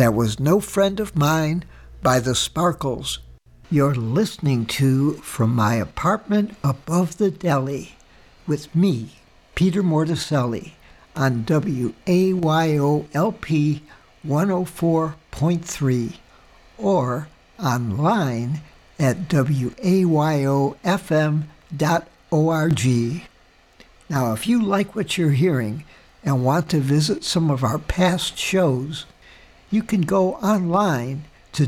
That was No Friend of Mine by the Sparkles. You're listening to From My Apartment Above the Deli with me, Peter Morticelli, on WAYOLP 104.3 or online at wayofm.org. Now, if you like what you're hearing and want to visit some of our past shows, you can go online to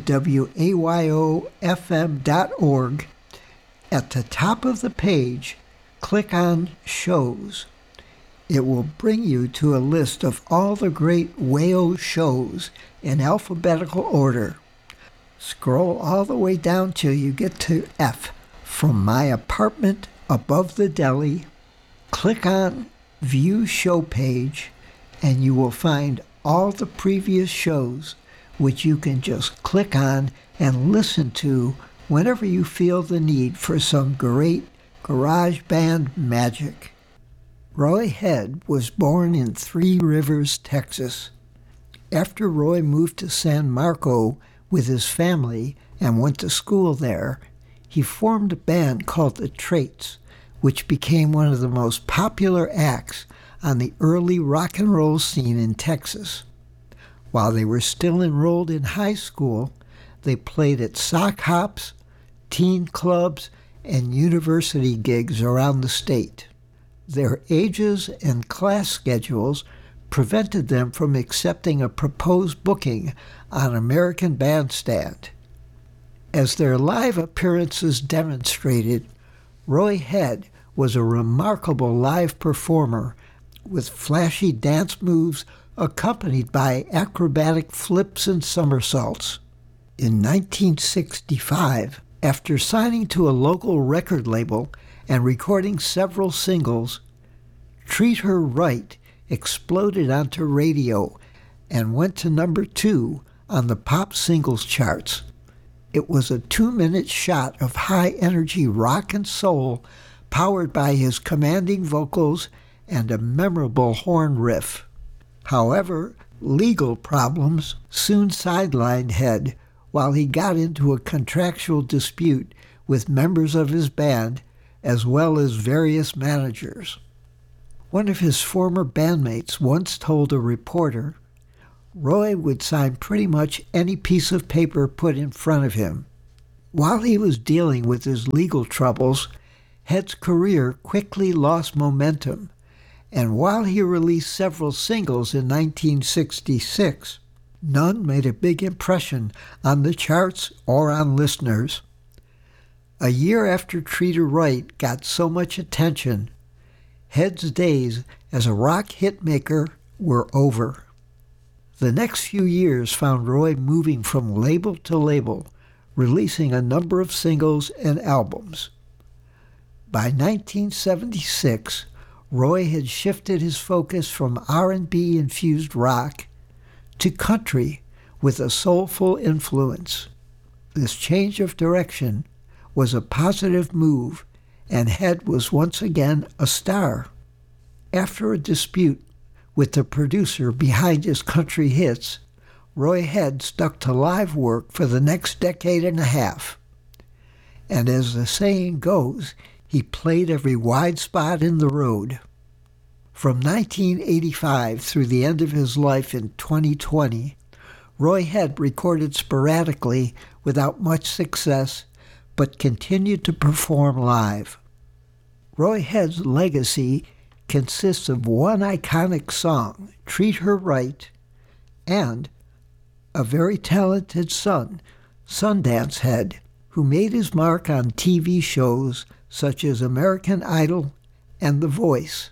wayofm.org. At the top of the page, click on Shows. It will bring you to a list of all the great WAYO shows in alphabetical order. Scroll all the way down till you get to F, From My Apartment Above the Deli. Click on View Show Page, and you will find all the previous shows, which you can just click on and listen to whenever you feel the need for some great garage band magic. Roy Head was born in Three Rivers, Texas. After Roy moved to San Marco with his family and went to school there, he formed a band called the Traits, which became one of the most popular acts on the early rock and roll scene in Texas. While they were still enrolled in high school, they played at sock hops, teen clubs, and university gigs around the state. Their ages and class schedules prevented them from accepting a proposed booking on American Bandstand. As their live appearances demonstrated, Roy Head was a remarkable live performer with flashy dance moves accompanied by acrobatic flips and somersaults. In 1965, after signing to a local record label and recording several singles, Treat Her Right exploded onto radio and went to number 2 on the pop singles charts. It was a 2-minute shot of high-energy rock and soul powered by his commanding vocals and a memorable horn riff. However, legal problems soon sidelined Head while he got into a contractual dispute with members of his band as well as various managers. One of his former bandmates once told a reporter, Roy would sign pretty much any piece of paper put in front of him. While he was dealing with his legal troubles, Head's career quickly lost momentum, and while he released several singles in 1966, none made a big impression on the charts or on listeners. A year after Treat Her Right got so much attention, Head's days as a rock hitmaker were over. The next few years found Roy moving from label to label, releasing a number of singles and albums. By 1976, Roy had shifted his focus from R&B-infused rock to country with a soulful influence. This change of direction was a positive move, and Head was once again a star. After a dispute with the producer behind his country hits, Roy Head stuck to live work for the next decade and a half. And as the saying goes, he played every wide spot in the road. From 1985 through the end of his life in 2020, Roy Head recorded sporadically without much success, but continued to perform live. Roy Head's legacy consists of one iconic song, Treat Her Right, and a very talented son, Sundance Head, who made his mark on TV shows such as American Idol and The Voice.